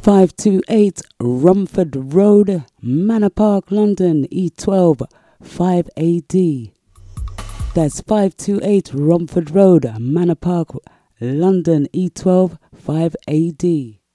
528 Rumford Road, Manor Park, London, E12 5AD. That's 528 Rumford Road, Manor Park, London, E12 5AD.